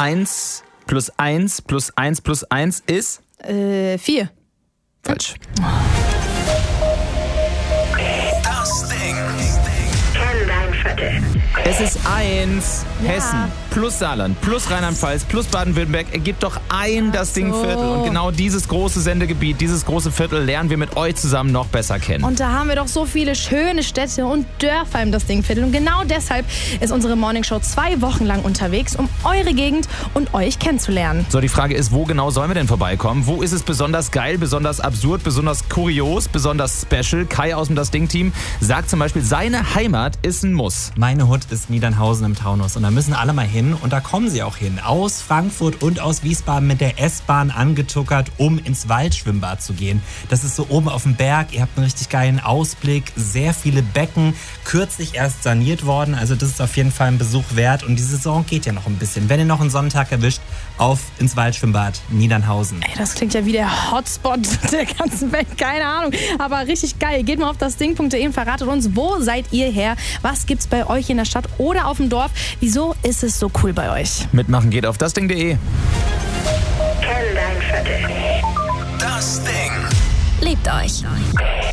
1 plus 1 plus 1 plus 1 ist? 4. Falsch. Das Ding. Kenn dein Viertel. Es ist 1. Ja. Hessen plus Saarland plus Rheinland-Pfalz plus Baden-Württemberg ergibt doch das Ding-Viertel. Und genau dieses große Sendegebiet, dieses große Viertel lernen wir mit euch zusammen noch besser kennen. Und da haben wir doch so viele schöne Städte und Dörfer im Das Ding-Viertel. Und genau deshalb ist unsere Morningshow 2 Wochen lang unterwegs, um eure Gegend und euch kennenzulernen. So, die Frage ist, wo genau sollen wir denn vorbeikommen? Wo ist es besonders geil, besonders absurd, besonders kurios, besonders special? Kai aus dem Das Ding-Team sagt zum Beispiel, seine Heimat ist ein Muss. Meine Hut ist Niedernhausen im Taunus und da müssen alle mal hin und da kommen sie auch hin. Aus Frankfurt und aus Wiesbaden mit der S-Bahn angetuckert, um ins Waldschwimmbad zu gehen. Das ist so oben auf dem Berg, ihr habt einen richtig geilen Ausblick, sehr viele Becken, kürzlich erst saniert worden, also das ist auf jeden Fall ein Besuch wert und die Saison geht ja noch ein bisschen. Wenn ihr noch einen Sonntag erwischt, auf ins Waldschwimmbad Niedernhausen. Ey, das klingt ja wie der Hotspot der ganzen Welt, keine Ahnung, aber richtig geil. Geht mal auf dasding.de und verratet uns, wo seid ihr her? Was gibt's bei euch in der Stadt oder auf dem Dorf? Wieso ist es so cool bei euch? Mitmachen geht auf dasding.de. Kenn dein Viertel. Das Ding. Liebt euch.